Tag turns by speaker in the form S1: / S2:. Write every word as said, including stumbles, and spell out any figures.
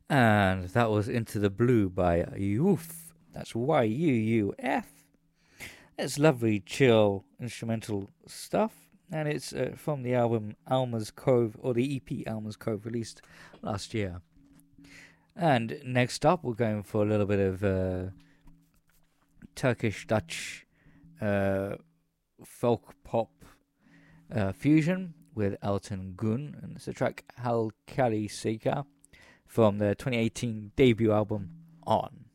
S1: And that was Into the Blue by Yoof. That's Y U U F. It's lovely, chill, instrumental stuff. And it's uh, from the album Alma's Cove, or the E P Alma's Cove, released last year. And next up, we're going for a little bit of uh, Turkish Dutch uh, folk pop uh, fusion with Elton Gun. And it's a track Hal Kali Sika from their twenty eighteen debut album On.